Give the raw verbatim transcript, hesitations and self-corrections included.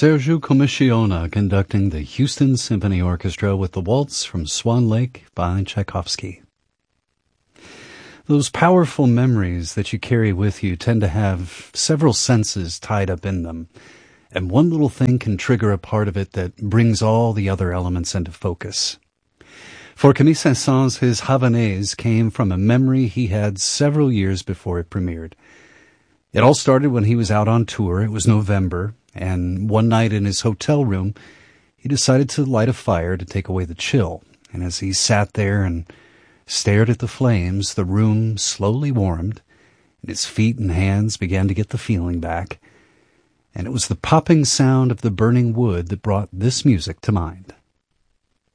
Sergio Commissiona conducting the Houston Symphony Orchestra with the Waltz from Swan Lake by Tchaikovsky. Those powerful memories that you carry with you tend to have several senses tied up in them, and one little thing can trigger a part of it that brings all the other elements into focus. For Camille Saint-Saëns, his Havanaise came from a memory he had several years before it premiered. It all started when he was out on tour. It was November, and one night in his hotel room, he decided to light a fire to take away the chill. And as he sat there and stared at the flames, the room slowly warmed, and his feet and hands began to get the feeling back. And it was the popping sound of the burning wood that brought this music to mind.